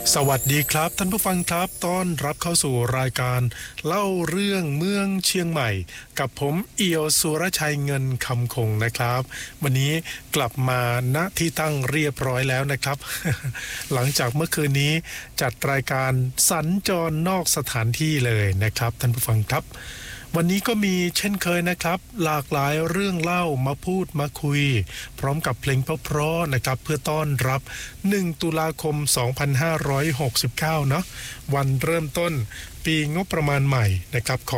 สวัสดีครับท่านผู้ฟังครับต้อนรับเข้าสู่รายการเล่าเรื่องเมืองเชียงใหม่กับผมเอี่ยวสุรชัยเงินคำคงนะครับวันนี้กลับมาณที่ตั้งเรียบร้อยแล้วนะครับ หลังจากเมื่อคืนนี้จัดรายการสัญจรนอกสถานที่เลยนะครับท่านผู้ฟังครับวันนี้ก็มีเช่นเคยนะครับหลากหลายเรื่องเล่ามาพูดมาคุยพร้อมกับเพลงเพราะๆนะครับเพื่อต้อนรับ1ตุลาคม2569เนาะวันเริ่มต้นปีงบประมาณใหม่นะครับ